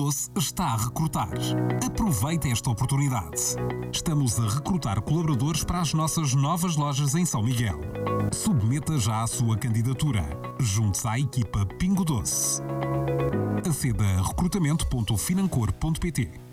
Doce está a recrutar. Aproveite esta oportunidade. Estamos a recrutar colaboradores para as nossas novas lojas em São Miguel. Submeta já a sua candidatura. Junte-se à equipa Pingo Doce. Aceda a recrutamento.financor.pt.